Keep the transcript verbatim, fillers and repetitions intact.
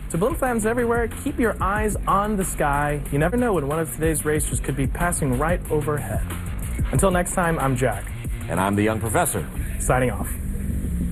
To balloon fans everywhere, keep your eyes on the sky. You never know when one of today's racers could be passing right overhead. Until next time, I'm Jack. And I'm the young professor. Signing off.